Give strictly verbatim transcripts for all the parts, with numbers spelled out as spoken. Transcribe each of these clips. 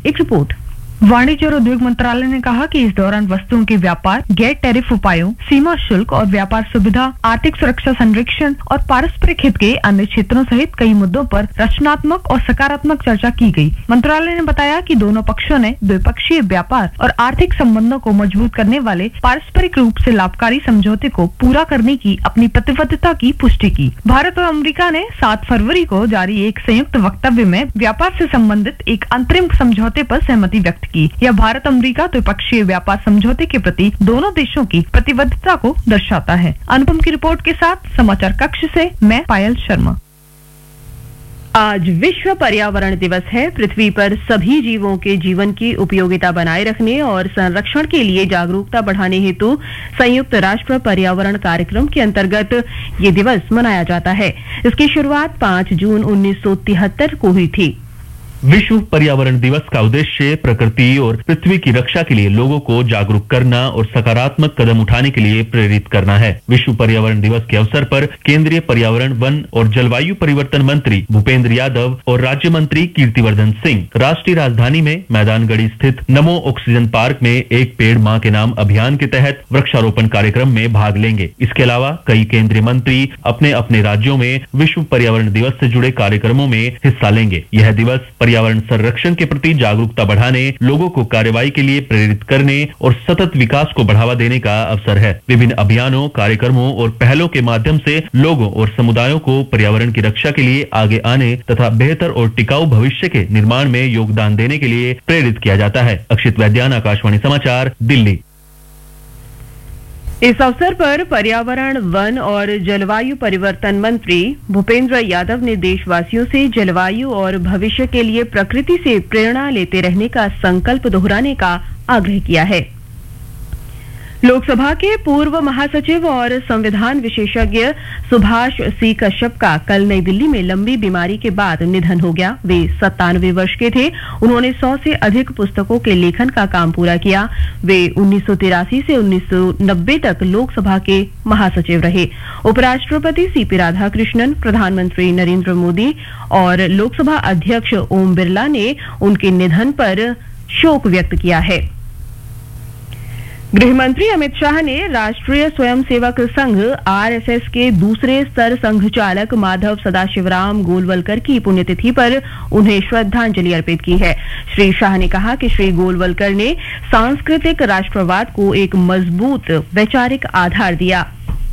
एक रिपोर्ट। वाणिज्य और उद्योग मंत्रालय ने कहा कि इस दौरान वस्तुओं के व्यापार, गैर टैरिफ उपायों, सीमा शुल्क और व्यापार सुविधा, आर्थिक सुरक्षा संरक्षण और पारस्परिक हित के अन्य क्षेत्रों सहित कई मुद्दों पर रचनात्मक और सकारात्मक चर्चा की गई। मंत्रालय ने बताया कि दोनों पक्षों ने द्विपक्षीय व्यापार और आर्थिक संबंधों को मजबूत करने वाले पारस्परिक रूप से लाभकारी समझौते को पूरा करने की अपनी प्रतिबद्धता की पुष्टि की। भारत और अमेरिका ने सात फरवरी को जारी एक संयुक्त वक्तव्य में व्यापार से संबंधित एक अंतरिम समझौते पर सहमति व्यक्त की। यह भारत अमेरिका द्विपक्षीय व्यापार समझौते के प्रति दोनों देशों की प्रतिबद्धता को दर्शाता है। अनुपम की रिपोर्ट के साथ समाचार कक्ष से मैं पायल शर्मा। आज विश्व पर्यावरण दिवस है। पृथ्वी पर सभी जीवों के जीवन की उपयोगिता बनाए रखने और संरक्षण के लिए जागरूकता बढ़ाने हेतु संयुक्त राष्ट्र पर्यावरण कार्यक्रम के अंतर्गत ये दिवस मनाया जाता है। इसकी शुरुआत पाँच जून उन्नीस सौ तिहत्तर को हुई थी। विश्व पर्यावरण दिवस का उद्देश्य प्रकृति और पृथ्वी की रक्षा के लिए लोगों को जागरूक करना और सकारात्मक कदम उठाने के लिए प्रेरित करना है। विश्व पर्यावरण दिवस के अवसर पर केंद्रीय पर्यावरण, वन और जलवायु परिवर्तन मंत्री भूपेंद्र यादव और राज्य मंत्री कीर्तिवर्धन सिंह राष्ट्रीय राजधानी में मैदानगढ़ी स्थित नमो ऑक्सीजन पार्क में एक पेड़ मां के नाम अभियान के तहत वृक्षारोपण कार्यक्रम में भाग लेंगे। इसके अलावा कई केंद्रीय मंत्री अपने अपने राज्यों में विश्व पर्यावरण दिवस से जुड़े कार्यक्रमों में हिस्सा लेंगे। यह दिवस पर्यावरण संरक्षण के प्रति जागरूकता बढ़ाने, लोगों को कार्यवाही के लिए प्रेरित करने और सतत विकास को बढ़ावा देने का अवसर है। विभिन्न अभियानों, कार्यक्रमों और पहलों के माध्यम से लोगों और समुदायों को पर्यावरण की रक्षा के लिए आगे आने तथा बेहतर और टिकाऊ भविष्य के निर्माण में योगदान देने के लिए प्रेरित किया जाता है। अक्षित वैद्यान, आकाशवाणी समाचार, दिल्ली। इस अवसर पर पर्यावरण, वन और जलवायु परिवर्तन मंत्री भूपेंद्र यादव ने देशवासियों से जलवायु और भविष्य के लिए प्रकृति से प्रेरणा लेते रहने का संकल्प दोहराने का आग्रह किया है। लोकसभा के पूर्व महासचिव और संविधान विशेषज्ञ सुभाष सी कश्यप का कल नई दिल्ली में लंबी बीमारी के बाद निधन हो गया। वे सत्तानवे वर्ष के थे। उन्होंने सौ से अधिक पुस्तकों के लेखन का काम पूरा किया। वे उन्नीस सौ तिरासी से उन्नीस सौ नब्बे तक लोकसभा के महासचिव रहे। उपराष्ट्रपति सीपी राधाकृष्णन, प्रधानमंत्री नरेंद्र मोदी और लोकसभा अध्यक्ष ओम बिरला ने उनके निधन पर शोक व्यक्त किया है। गृहमंत्री अमित शाह ने राष्ट्रीय स्वयंसेवक संघ आरएसएस के दूसरे सर संघ चालक माधव सदाशिवराम गोलवलकर की पुण्यतिथि पर उन्हें श्रद्धांजलि अर्पित की है। श्री शाह ने कहा कि श्री गोलवलकर ने सांस्कृतिक राष्ट्रवाद को एक मजबूत वैचारिक आधार दिया।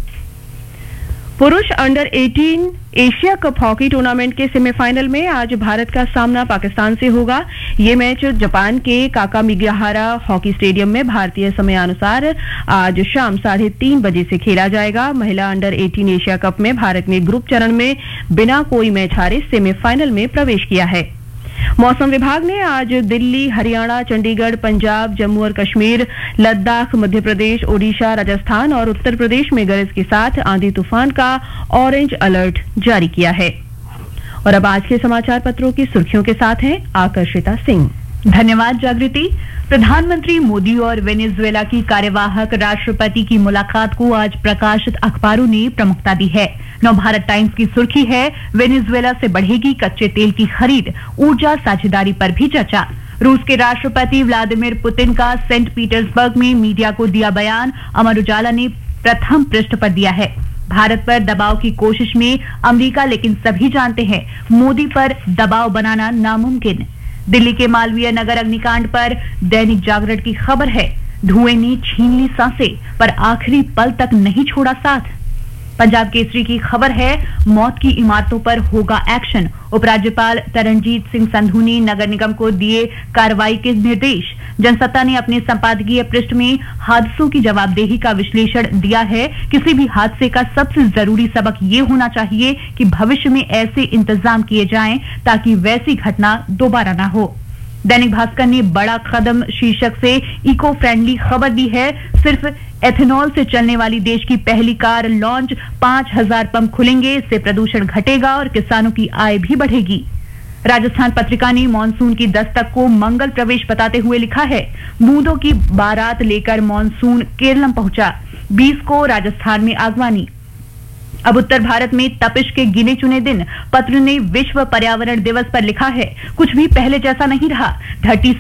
पुरुष अंडर अठारह एशिया कप हॉकी टूर्नामेंट के सेमीफाइनल में आज भारत का सामना पाकिस्तान से होगा। ये मैच जापान के काकामिगाहारा हॉकी स्टेडियम में भारतीय समयानुसार आज शाम साढ़े तीन बजे से खेला जाएगा। महिला अंडर अठारह एशिया कप में भारत ने ग्रुप चरण में बिना कोई मैच हारे सेमीफाइनल में प्रवेश किया है। मौसम विभाग ने आज दिल्ली, हरियाणा, चंडीगढ़, पंजाब, जम्मू और कश्मीर, लद्दाख, मध्य प्रदेश, ओडिशा, राजस्थान और उत्तर प्रदेश में गरज के साथ आंधी तूफान का ऑरेंज अलर्ट जारी किया है। और अब आज के समाचार पत्रों की सुर्खियों के साथ हैं आकर्षिता सिंह। धन्यवाद जागृति। प्रधानमंत्री मोदी और वेनेजुएला की कार्यवाहक राष्ट्रपति की मुलाकात को आज प्रकाशित अखबारों ने प्रमुखता दी है। नवभारत टाइम्स की सुर्खी है, वेनेजुएला से बढ़ेगी कच्चे तेल की खरीद, ऊर्जा साझेदारी पर भी चर्चा। रूस के राष्ट्रपति व्लादिमीर पुतिन का सेंट पीटर्सबर्ग में मीडिया को दिया बयान, अमर उजाला ने प्रथम पृष्ठ पर दिया है। भारत पर दबाव की कोशिश में अमेरिका, लेकिन सभी जानते हैं मोदी पर दबाव बनाना नामुमकिन। दिल्ली के मालवीय नगर अग्निकांड पर दैनिक जागरण की खबर है, धुएं ने छीन ली सांसें पर आखिरी पल तक नहीं छोड़ा साथ। पंजाब केसरी की खबर है, मौत की इमारतों पर होगा एक्शन। उपराज्यपाल तरणजीत सिंह संधू ने नगर निगम को दिए कार्रवाई के निर्देश। जनसत्ता ने अपने संपादकीय पृष्ठ में हादसों की जवाबदेही का विश्लेषण दिया है। किसी भी हादसे का सबसे जरूरी सबक ये होना चाहिए कि भविष्य में ऐसे इंतजाम किए जाएं ताकि वैसी घटना दोबारा ना हो। दैनिक भास्कर ने बड़ा कदम शीर्षक से इको फ्रेंडली खबर दी है। सिर्फ एथेनॉल से चलने वाली देश की पहली कार लॉन्च, पांच हजार पंप खुलेंगे, इससे प्रदूषण घटेगा और किसानों की आय भी बढ़ेगी। राजस्थान पत्रिका ने मानसून की दस्तक को मंगल प्रवेश बताते हुए लिखा है, बूंदों की बारात लेकर मानसून केरलम पहुंचा, बीस को राजस्थान में आगवानी। अब उत्तर भारत में तपिश के गिने चुने दिन। पत्र ने विश्व पर्यावरण दिवस पर लिखा है, कुछ भी पहले जैसा नहीं रहा, धरती